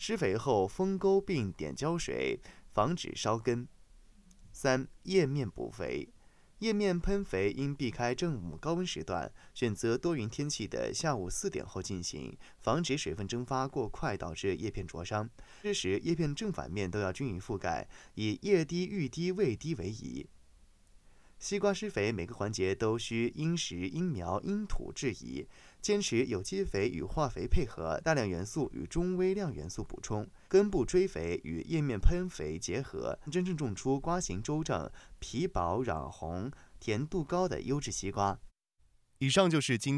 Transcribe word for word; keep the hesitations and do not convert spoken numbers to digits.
施肥后封沟并点浇水，防止烧根。三、叶面补肥。叶面喷肥应避开正午高温时段，选择多云天气的下午四点后进行，防止水分蒸发过快导致叶片灼伤。这时叶片正反面都要均匀覆盖，以叶低、玉低、位低为宜。西瓜施肥每个环节都需因时、因苗、因土制宜，坚持有机肥与化肥配合，大量元素与中微量元素补充，根部追肥与叶面喷肥结合，真正种出瓜形周正、皮薄壤红、甜度高的优质西瓜。以上就是今